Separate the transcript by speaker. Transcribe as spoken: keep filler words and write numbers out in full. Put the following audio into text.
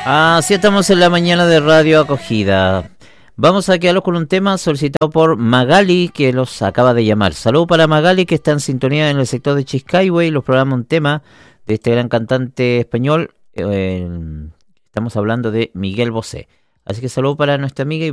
Speaker 1: Así estamos en la mañana de Radio Acogida. Vamos a quedarnos con un tema solicitado por Magali, que los acaba de llamar. Saludos para Magali, que está en sintonía en el sector de Chiscahue. Los programa un tema de este gran cantante español. Eh, estamos hablando de Miguel Bosé. Así que saludos para nuestra amiga y